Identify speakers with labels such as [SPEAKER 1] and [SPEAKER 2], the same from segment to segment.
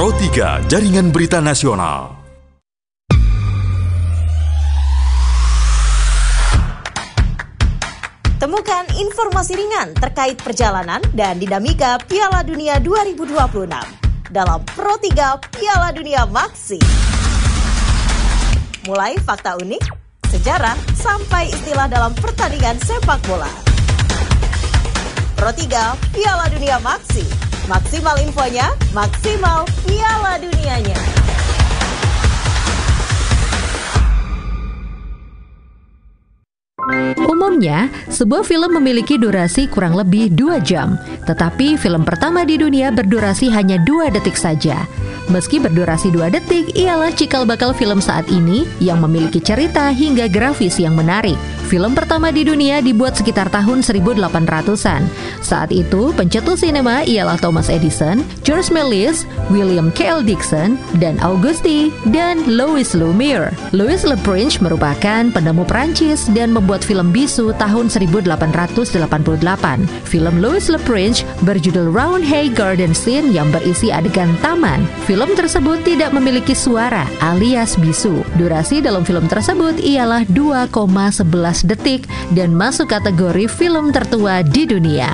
[SPEAKER 1] Pro 3 Jaringan Berita Nasional.
[SPEAKER 2] Temukan informasi ringan terkait perjalanan dan dinamika Piala Dunia 2026 dalam Pro 3 Piala Dunia Maxi. Mulai fakta unik, sejarah, sampai istilah dalam pertandingan sepak bola. Pro 3 Piala Dunia Maxi. Maksimal infonya, maksimal Piala Dunianya.
[SPEAKER 3] Umumnya, sebuah film memiliki durasi kurang lebih 2 jam. Tetapi film pertama di dunia berdurasi hanya 2 detik saja. Meski berdurasi 2 detik, ialah cikal bakal film saat ini yang memiliki cerita hingga grafis yang menarik. Film pertama di dunia dibuat sekitar tahun 1800-an. Saat itu, pencetus sinema ialah Thomas Edison, George Méliès, William K.L. Dixon, dan Auguste dan Louis Lumière. Louis Le Prince merupakan penemu Prancis dan membuat film bisu tahun 1888. Film Louis Le Prince berjudul Round Hay Garden Scene yang berisi adegan taman. Film tersebut tidak memiliki suara alias bisu. Durasi dalam film tersebut ialah 2,11 detik dan masuk kategori film tertua di dunia.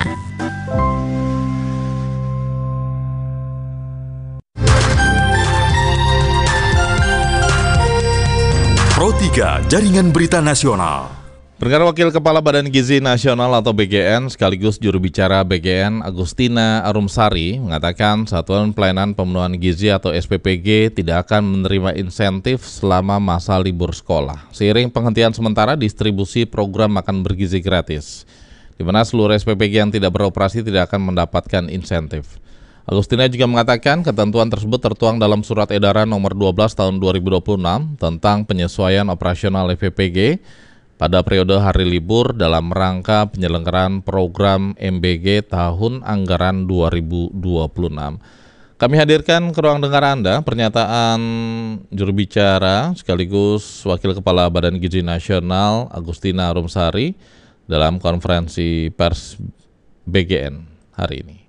[SPEAKER 1] Pro 3 Jaringan Berita Nasional.
[SPEAKER 4] Pendengar, Wakil Kepala Badan Gizi Nasional atau BGN sekaligus juru bicara BGN Agustina Arumsari mengatakan Satuan Pelayanan Pemenuhan Gizi atau SPPG tidak akan menerima insentif selama masa libur sekolah seiring penghentian sementara distribusi program makan bergizi gratis, di mana seluruh SPPG yang tidak beroperasi tidak akan mendapatkan insentif. Agustina juga mengatakan ketentuan tersebut tertuang dalam Surat Edaran Nomor 12 Tahun 2026 tentang penyesuaian operasional SPPG pada periode hari libur dalam rangka penyelenggaraan program MBG tahun anggaran 2026. Kami hadirkan ke ruang dengar Anda pernyataan juru bicara sekaligus Wakil Kepala Badan Gizi Nasional Agustina Arumsari dalam konferensi pers BGN hari ini.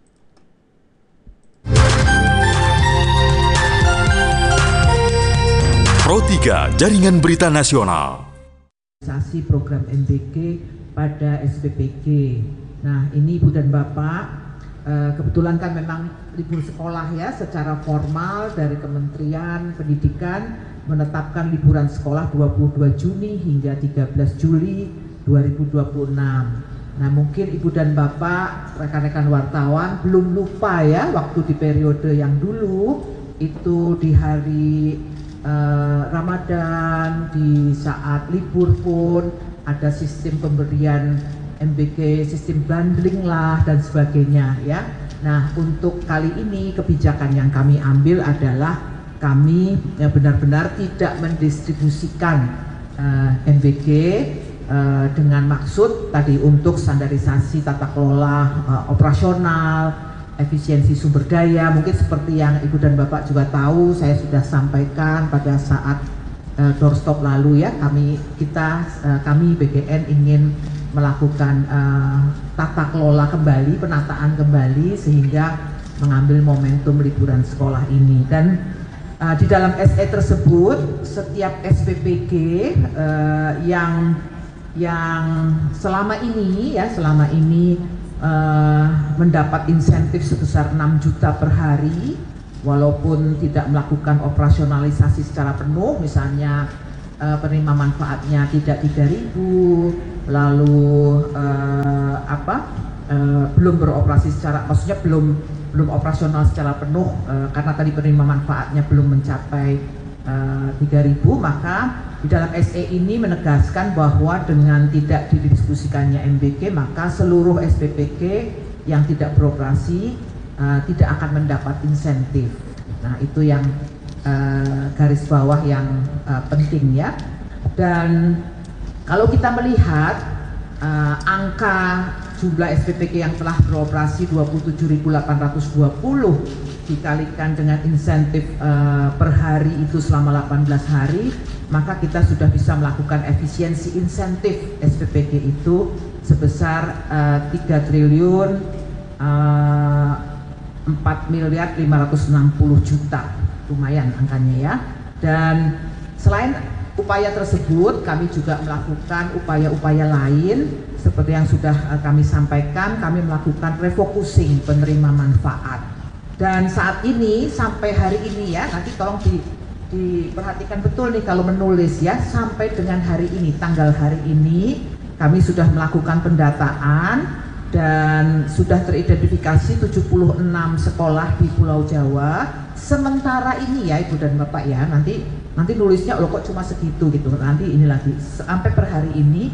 [SPEAKER 1] Pro 3 Jaringan Berita Nasional.
[SPEAKER 5] Program MBG pada SPPG. Nah, ini Ibu dan Bapak, kebetulan kan memang libur sekolah ya, secara formal dari Kementerian Pendidikan menetapkan liburan sekolah 22 Juni hingga 13 Juli 2026. Nah, mungkin Ibu dan Bapak, rekan-rekan wartawan belum lupa ya, waktu di periode yang dulu itu di hari Ramadan, di saat libur pun ada sistem pemberian MBG, sistem bundling lah dan sebagainya ya. Nah, untuk kali ini kebijakan yang kami ambil adalah kami benar-benar tidak mendistribusikan MBG dengan maksud tadi untuk standarisasi tata kelola operasional, efisiensi sumber daya. Mungkin seperti yang Ibu dan Bapak juga tahu, saya sudah sampaikan pada saat doorstop lalu ya, kami BGN ingin melakukan tata kelola kembali, penataan kembali sehingga mengambil momentum liburan sekolah ini. Dan di dalam SE tersebut setiap SPPG yang selama ini mendapat insentif sebesar 6 juta per hari walaupun tidak melakukan operasionalisasi secara penuh, misalnya penerima manfaatnya tidak 3.000, lalu belum beroperasi secara, maksudnya belum operasional secara penuh karena tadi penerima manfaatnya belum mencapai 3.000, maka di dalam SE ini menegaskan bahwa dengan tidak didistribusikannya MBG, maka seluruh SPPG yang tidak beroperasi tidak akan mendapat insentif. Nah, itu yang garis bawah yang penting ya. Dan kalau kita melihat angka jumlah SPPG yang telah beroperasi 27.820 dikalikan dengan insentif per hari itu selama 18 hari, maka kita sudah bisa melakukan efisiensi insentif SPPG itu sebesar 3 triliun 4.560.000.000, lumayan angkanya ya. Dan selain upaya tersebut, kami juga melakukan upaya-upaya lain seperti yang sudah kami sampaikan. Kami melakukan refocusing penerima manfaat. Dan saat ini sampai hari ini ya, nanti tolong diperhatikan betul nih kalau menulis ya, sampai dengan hari ini, tanggal hari ini kami sudah melakukan pendataan dan sudah teridentifikasi 76 sekolah di Pulau Jawa. Sementara ini ya Ibu dan Bapak ya, nanti nulisnya loh kok cuma segitu gitu, nanti ini lagi sampai per hari ini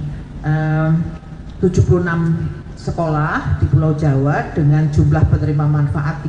[SPEAKER 5] 76 sekolah di Pulau Jawa dengan jumlah penerima manfaat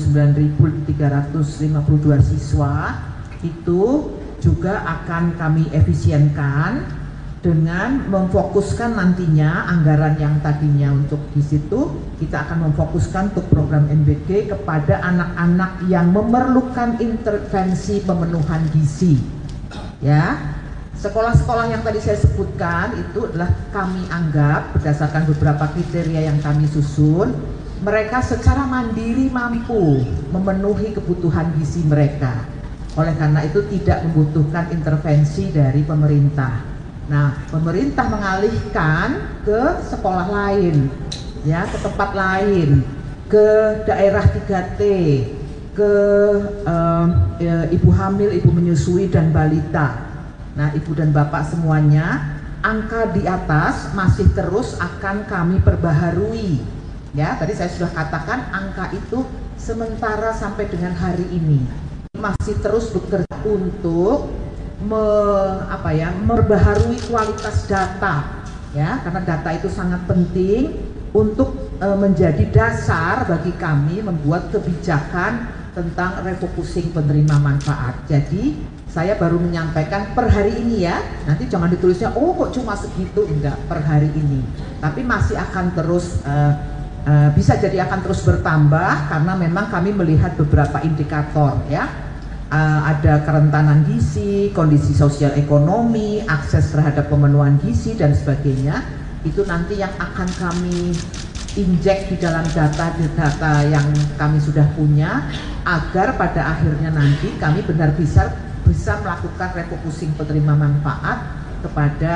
[SPEAKER 5] 39.352 siswa itu juga akan kami efisienkan dengan memfokuskan nantinya anggaran yang tadinya untuk di situ, kita akan memfokuskan untuk program MBG kepada anak-anak yang memerlukan intervensi pemenuhan gizi. Ya, sekolah-sekolah yang tadi saya sebutkan itu adalah kami anggap berdasarkan beberapa kriteria yang kami susun, mereka secara mandiri mampu memenuhi kebutuhan gizi mereka. Oleh karena itu tidak membutuhkan intervensi dari pemerintah. Nah, pemerintah mengalihkan ke sekolah lain, ya, ke tempat lain, ke daerah 3T, ke ibu hamil, ibu menyusui, dan balita. Nah, ibu dan bapak semuanya, angka di atas masih terus akan kami perbaharui. Ya, tadi saya sudah katakan angka itu sementara sampai dengan hari ini masih terus bekerja untuk memperbaharui kualitas data, ya, karena data itu sangat penting untuk menjadi dasar bagi kami membuat kebijakan tentang refocusing penerima manfaat. Jadi saya baru menyampaikan per hari ini ya, nanti jangan ditulisnya oh kok cuma segitu, enggak, per hari ini, tapi masih akan terus bisa jadi akan terus bertambah karena memang kami melihat beberapa indikator ya. Ada kerentanan gizi, kondisi sosial ekonomi, akses terhadap pemenuhan gizi dan sebagainya. Itu nanti yang akan kami injek di dalam data-data yang kami sudah punya, agar pada akhirnya nanti kami benar bisa melakukan refocusing penerima manfaat kepada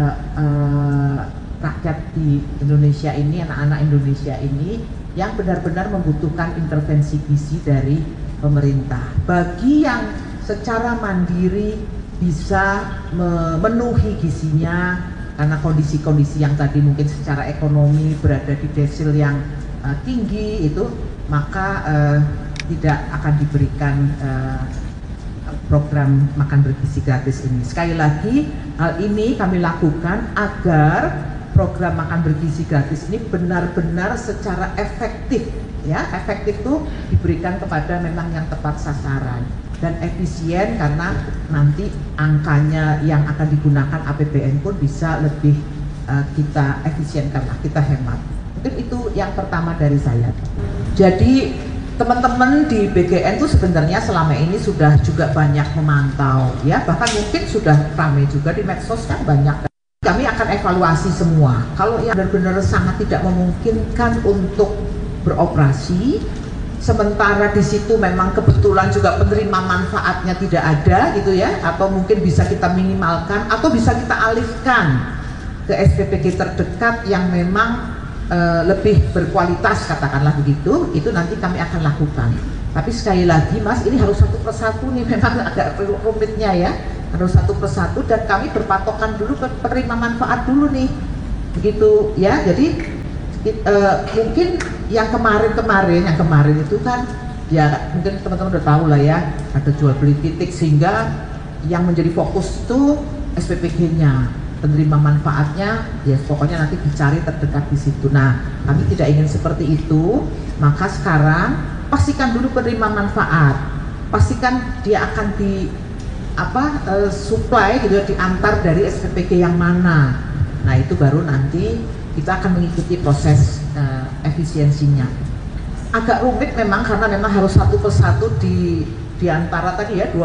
[SPEAKER 5] rakyat di Indonesia ini, anak-anak Indonesia ini yang benar-benar membutuhkan intervensi gizi dari pemerintah. Bagi yang secara mandiri bisa memenuhi gizinya karena kondisi-kondisi yang tadi mungkin secara ekonomi berada di desil yang tinggi itu, maka tidak akan diberikan program makan bergizi gratis ini. Sekali lagi, hal ini kami lakukan agar program makan bergizi gratis ini benar-benar secara efektif, ya, efektif itu diberikan kepada memang yang tepat sasaran dan efisien, karena nanti angkanya yang akan digunakan APBN pun bisa lebih kita efisienkan lah, kita hemat. Mungkin itu yang pertama dari saya. Jadi teman-teman di BGN itu sebenarnya selama ini sudah juga banyak memantau, ya, bahkan mungkin sudah ramai juga di medsos kan banyak. Kami akan evaluasi semua. Kalau yang benar-benar sangat tidak memungkinkan untuk beroperasi, sementara di situ memang kebetulan juga penerima manfaatnya tidak ada gitu ya, atau mungkin bisa kita minimalkan atau bisa kita alihkan ke SPPG terdekat yang memang lebih berkualitas, katakanlah begitu, itu nanti kami akan lakukan. Tapi sekali lagi Mas, ini harus satu persatu nih, memang agak rumitnya ya, harus satu persatu, dan kami berpatokan dulu ke penerima manfaat dulu nih, begitu ya. Jadi mungkin yang kemarin itu kan ya mungkin teman-teman udah tahu lah ya, ada jual beli titik, sehingga yang menjadi fokus itu SPPG-nya, penerima manfaatnya ya pokoknya nanti dicari terdekat di situ. Nah, kami tidak ingin seperti itu, maka sekarang pastikan dulu penerima manfaat, pastikan dia akan di supply gitu ya, diantar dari SPPG yang mana. Nah, itu baru nanti kita akan mengikuti proses efisiensinya. Agak rumit memang karena memang harus satu persatu di antara tadi ya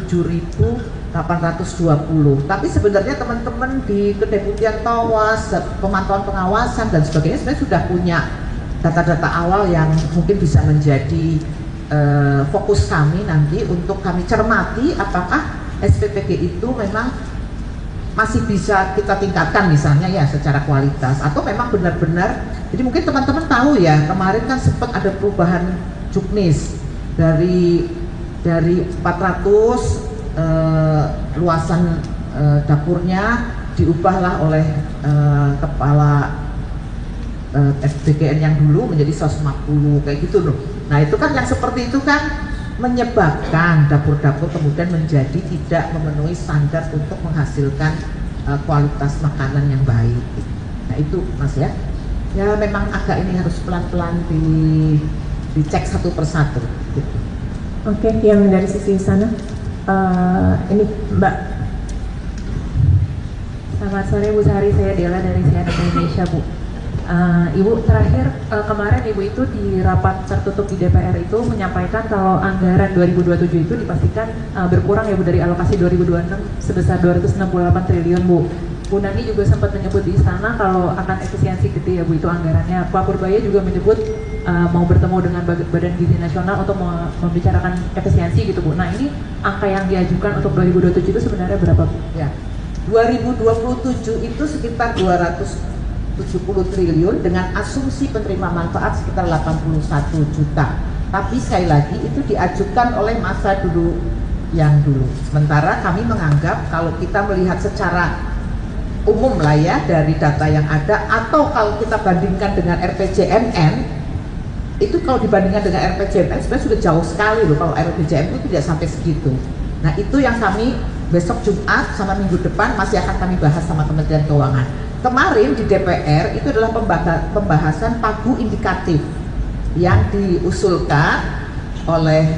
[SPEAKER 5] 27.820. Tapi sebenarnya teman-teman di Kedeputian Tawas, pemantauan pengawasan dan sebagainya sebenarnya sudah punya data-data awal yang mungkin bisa menjadi fokus kami nanti untuk kami cermati apakah SPPG itu memang masih bisa kita tingkatkan misalnya ya secara kualitas, atau memang benar-benar. Jadi mungkin teman-teman tahu ya, kemarin kan sempat ada perubahan juknis dari 400 luasan dapurnya diubahlah oleh kepala BGN yang dulu menjadi 150 kayak gitu loh. Nah itu kan yang seperti itu kan menyebabkan dapur-dapur kemudian menjadi tidak memenuhi standar untuk menghasilkan kualitas makanan yang baik. Nah itu Mas ya. Ya memang agak ini harus pelan-pelan dicek satu persatu. Gitu.
[SPEAKER 6] Oke, yang dari sisi sana, ini Mbak. Selamat sore Bu Sari, saya Dela dari CNN Indonesia Bu. Ibu terakhir kemarin Ibu itu di rapat tertutup di DPR itu menyampaikan kalau anggaran 2027 itu dipastikan berkurang ya Bu dari alokasi 2026 sebesar 268 triliun Bu. Bu Nani juga sempat menyebut di istana kalau akan efisiensi gede ya Bu itu anggarannya. Pak Purbaya juga menyebut mau bertemu dengan Badan Gizi Nasional untuk membicarakan efisiensi gitu Bu. Nah ini angka yang diajukan untuk 2027 itu sebenarnya berapa Bu?
[SPEAKER 5] Ya, 2027 itu sekitar 270 triliun dengan asumsi penerima manfaat sekitar 81 juta. Tapi sekali lagi itu diajukan oleh masa dulu yang dulu. Sementara kami menganggap kalau kita melihat secara umum lah ya dari data yang ada, atau kalau kita bandingkan dengan RPJMN, itu kalau dibandingkan dengan RPJMN sebenarnya sudah jauh sekali loh. Kalau RPJMN itu tidak sampai segitu. Nah itu yang kami besok Jumat sama minggu depan masih akan kami bahas sama Kementerian Keuangan. Kemarin di DPR itu adalah pembahasan pagu indikatif yang diusulkan oleh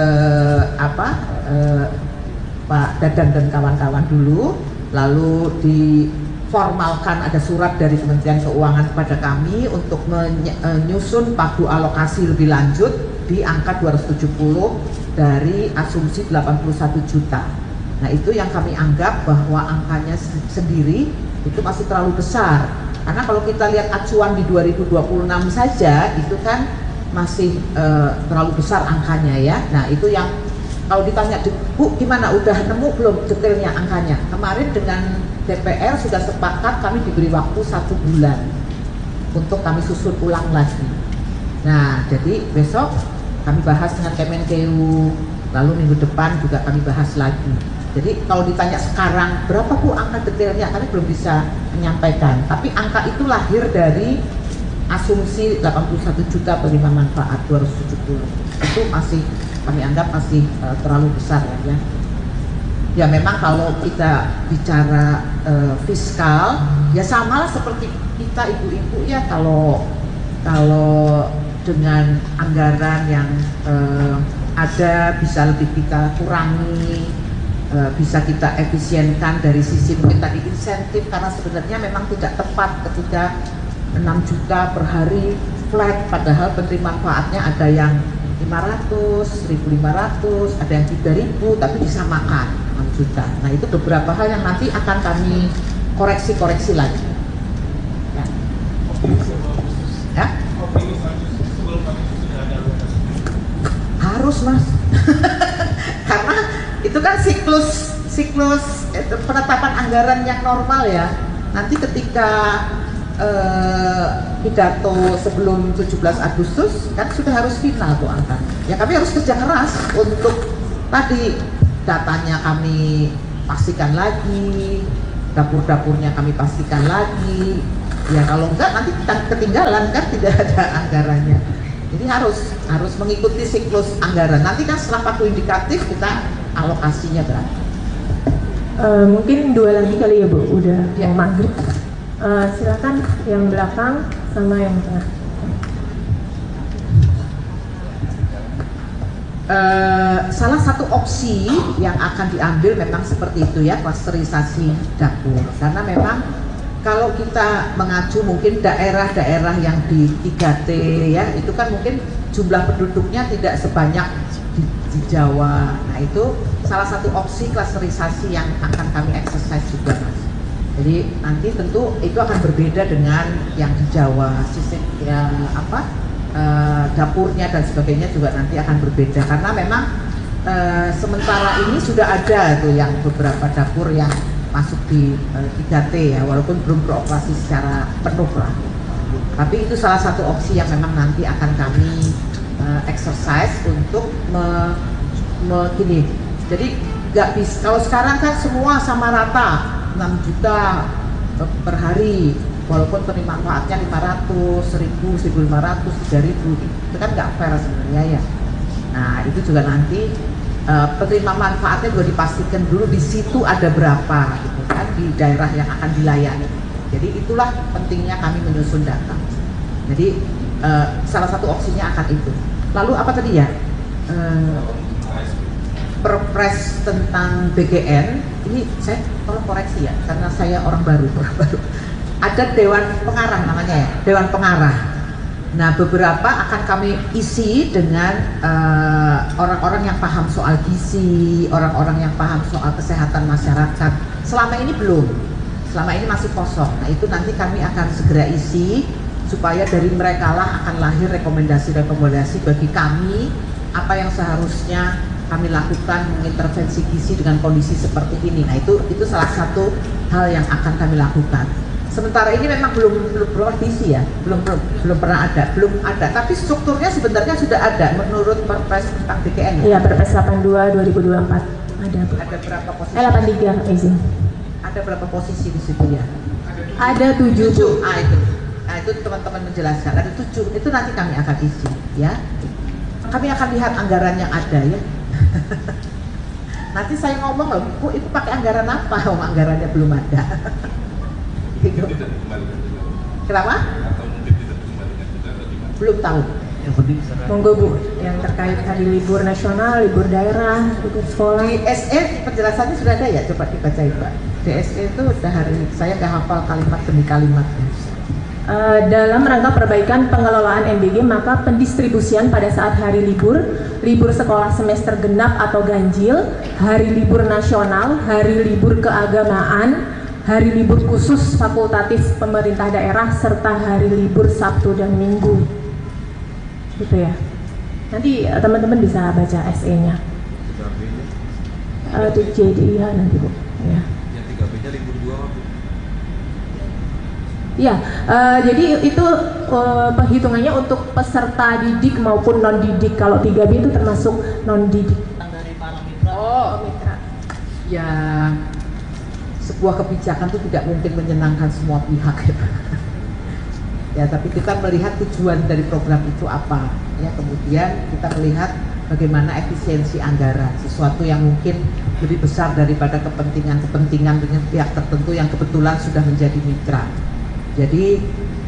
[SPEAKER 5] Pak Dadan dan kawan-kawan dulu, lalu diformalkan ada surat dari Kementerian Keuangan kepada kami untuk menyusun pagu alokasi lebih lanjut di angka 270 dari asumsi 81 juta. Nah itu yang kami anggap bahwa angkanya sendiri itu masih terlalu besar, karena kalau kita lihat acuan di 2026 saja itu kan masih terlalu besar angkanya ya. Nah itu yang kalau ditanya Bu gimana, udah nemu belum detailnya angkanya? Kemarin dengan DPR sudah sepakat kami diberi waktu 1 bulan untuk kami susun ulang lagi. Nah jadi besok kami bahas dengan Kemenkeu, lalu minggu depan juga kami bahas lagi. Jadi kalau ditanya sekarang berapa Bu angka detailnya, kami belum bisa menyampaikan. Tapi angka itu lahir dari asumsi 81 juta penerima manfaat 270. Itu masih kami anggap masih terlalu besar ya. Ya memang kalau kita bicara fiskal ya samalah seperti kita ibu-ibu ya, kalau dengan anggaran yang ada bisa lebih kita kurangi, bisa kita efisienkan dari sisi mungkin tadi insentif, karena sebenarnya memang tidak tepat ketika 6 juta per hari flat, padahal penerima manfaatnya ada yang 500, 1.500, ada yang 3.000, tapi disamakan 6 juta. Nah itu beberapa hal yang nanti akan kami koreksi lagi. Ya. Ya? Harus Mas, karena itu kan siklus penetapan anggaran yang normal ya. Nanti ketika pidato sebelum 17 Agustus kan sudah harus final tuh angka. Ya kami harus kerja keras untuk tadi datanya kami pastikan lagi, dapur-dapurnya kami pastikan lagi. Ya kalau enggak nanti ketinggalan kan, tidak ada anggarannya. Jadi harus mengikuti siklus anggaran. Nanti kan setelah pagu indikatif kita alokasinya berapa.
[SPEAKER 6] Mungkin 2 lagi kali ya Bu, udah
[SPEAKER 5] ya.
[SPEAKER 6] Mau maghrib. Silakan yang belakang sama yang tengah.
[SPEAKER 5] Salah satu opsi yang akan diambil memang seperti itu ya, klasterisasi dapur. Karena memang kalau kita mengacu mungkin daerah-daerah yang di 3T ya, itu kan mungkin jumlah penduduknya tidak sebanyak di Jawa. Nah itu salah satu opsi klasterisasi yang akan kami exercise juga Mas. Jadi nanti tentu itu akan berbeda dengan yang di Jawa, sistem ya, dapurnya dan sebagainya juga nanti akan berbeda karena memang sementara ini sudah ada tuh yang beberapa dapur yang masuk di 3T ya, walaupun belum beroperasi secara penuh lah. Tapi itu salah satu opsi yang memang nanti akan kami exercise untuk gini. Jadi nggak bisa, kalau sekarang kan semua sama rata 6 juta per hari, walaupun penerima manfaatnya 500, 1000, 1500, 3000, itu kan nggak fair sebenarnya ya. Nah itu juga nanti penerima manfaatnya juga dipastikan dulu di situ ada berapa gitu kan di daerah yang akan dilayani. Jadi itulah pentingnya kami menyusun data. Jadi salah satu opsinya akan itu. Lalu apa tadi ya? Perpres tentang BGN ini saya tolong koreksi ya karena saya orang baru. Ada Dewan Pengarah namanya ya, Dewan Pengarah. Nah beberapa akan kami isi dengan orang-orang yang paham soal gizi, orang-orang yang paham soal kesehatan masyarakat. Selama ini belum, selama ini masih kosong. Nah itu nanti kami akan segera isi supaya dari mereka lah akan lahir rekomendasi-rekomendasi bagi kami apa yang seharusnya kami lakukan mengintervensi gizi dengan kondisi seperti ini. Nah itu salah satu hal yang akan kami lakukan. Sementara ini memang belum visi ya, belum pernah ada, tapi strukturnya sebenarnya sudah ada menurut Perpres tentang BKN.
[SPEAKER 6] Iya, Perpres 82 2024 ada.
[SPEAKER 5] Ada berapa posisi?
[SPEAKER 6] 83 izin.
[SPEAKER 5] Ada berapa posisi di situ ya?
[SPEAKER 6] Ada 7.
[SPEAKER 5] Nah itu teman-teman menjelaskan. Ada 7. Itu nanti kami akan isi ya. Kami akan lihat anggaran yang ada ya. Nanti saya ngomong loh, Bu, itu pakai anggaran apa? Oh, anggarannya belum ada. Gitu. Kenapa? Belum tahu.
[SPEAKER 6] Monggo Bu, yang terkait hari libur nasional, libur daerah, libur sekolah.
[SPEAKER 5] Di SE penjelasannya sudah ada ya, coba dibacain Pak. Di SE itu udah hari, saya nggak hafal kalimat demi kalimatnya.
[SPEAKER 6] Dalam rangka perbaikan pengelolaan MBG, maka pendistribusian pada saat hari libur, libur sekolah semester genap atau ganjil, hari libur nasional, hari libur keagamaan, hari libur khusus fakultatif pemerintah daerah, serta hari libur Sabtu dan Minggu. Gitu ya. Nanti teman-teman bisa baca SE-nya. JDIH nanti Bu. Ya.
[SPEAKER 7] Yang 3B-nya libur 2 Bu.
[SPEAKER 6] Ya, jadi itu penghitungannya untuk peserta didik maupun non didik. Kalau 3B itu termasuk non didik.
[SPEAKER 5] Dari para mitra. Oh, mitra. Ya, sebuah kebijakan itu tidak mungkin menyenangkan semua pihak ya. Ya, tapi kita melihat tujuan dari program itu apa. Ya, kemudian kita melihat bagaimana efisiensi anggaran, sesuatu yang mungkin lebih besar daripada kepentingan dengan pihak tertentu yang kebetulan sudah menjadi mitra. Jadi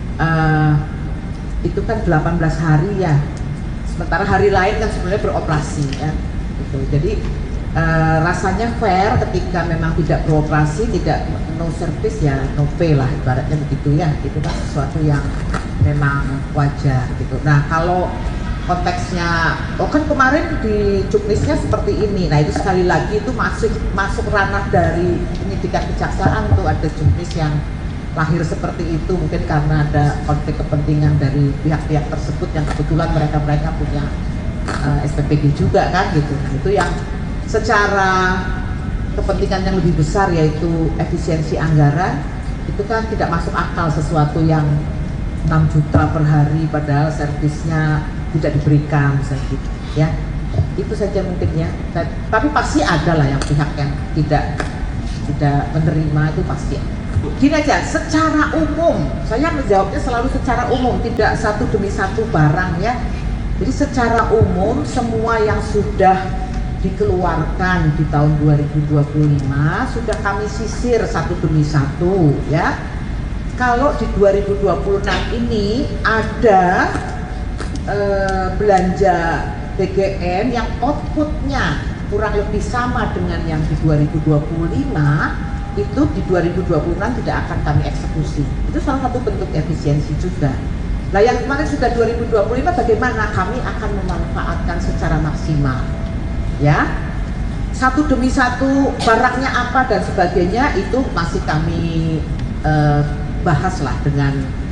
[SPEAKER 5] itu kan 18 hari ya, sementara hari lain kan sebenarnya beroperasi ya. Gitu. Jadi rasanya fair ketika memang tidak beroperasi, tidak no service ya no pay lah ibaratnya begitu ya. Itu kan sesuatu yang memang wajar gitu. Nah kalau konteksnya, oh kan kemarin di juknisnya seperti ini. Nah itu sekali lagi itu masuk ranah dari penyidikan kejaksaan tuh, ada juknis yang lahir seperti itu mungkin karena ada konflik kepentingan dari pihak-pihak tersebut yang kebetulan mereka punya SPPG juga kan gitu. Nah, itu yang secara kepentingan yang lebih besar yaitu efisiensi anggaran itu kan tidak masuk akal, sesuatu yang 6 juta per hari padahal servisnya tidak diberikan misalnya gitu ya. Itu saja mungkin ya. Tapi pasti ada lah yang pihak yang tidak menerima, itu pasti. Gini aja, secara umum, saya menjawabnya selalu secara umum, tidak satu demi satu barang ya. Jadi secara umum semua yang sudah dikeluarkan di tahun 2025 sudah kami sisir satu demi satu ya. Kalau di 2026 ini ada belanja BGN yang outputnya kurang lebih sama dengan yang di 2025, itu di 2026 tidak akan kami eksekusi. Itu salah satu bentuk efisiensi juga. Nah yang kemarin sudah 2025 bagaimana? Kami akan memanfaatkan secara maksimal ya. satu demi satu barangnya apa dan sebagainya itu masih kami bahas lah dengan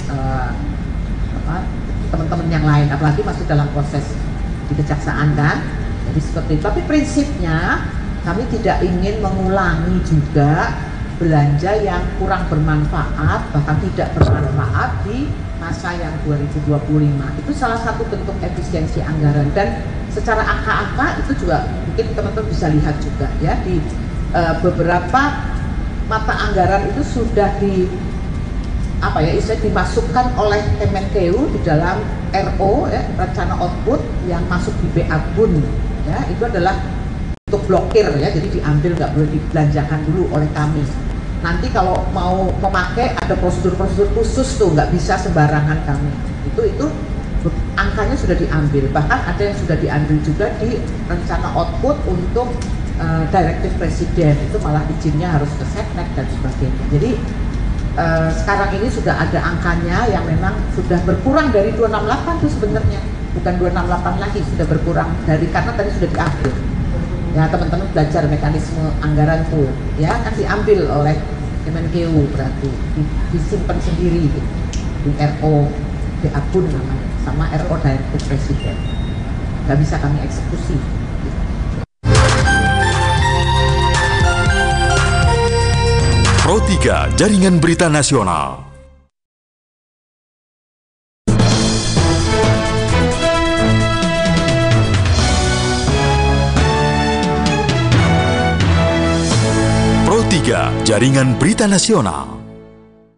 [SPEAKER 5] teman-teman yang lain, apalagi masih dalam proses di kejaksaan kan. Jadi seperti itu. Tapi prinsipnya kami tidak ingin mengulangi juga belanja yang kurang bermanfaat, bahkan tidak bermanfaat di masa yang 2025. Itu salah satu bentuk efisiensi anggaran, dan secara angka-angka itu juga mungkin teman-teman bisa lihat juga ya di beberapa mata anggaran itu sudah dimasukkan oleh Kemenkeu di dalam RO ya, rencana output yang masuk di BA-BUN ya, itu adalah untuk blokir ya, jadi diambil, nggak boleh dibelanjakan dulu oleh kami. Nanti kalau mau memakai ada prosedur-prosedur khusus tuh, nggak bisa sembarangan kami. Itu angkanya sudah diambil, bahkan ada yang sudah diambil juga di rencana output untuk direktif presiden, itu malah izinnya harus ke Setnek dan sebagainya. Jadi sekarang ini sudah ada angkanya yang memang sudah berkurang dari 268 tuh sebenarnya, bukan 268 lagi, sudah berkurang dari, karena tadi sudah diambil. Ya teman-teman belajar mekanisme anggaran tuh, ya kan diambil oleh Kemenkeu, berarti disimpan sendiri gitu, di RO BA-BUN namanya, sama RO direktif presiden, nggak bisa kami eksekusi.
[SPEAKER 1] Pro 3 Jaringan Berita Nasional. Pro 3 Jaringan Berita Nasional.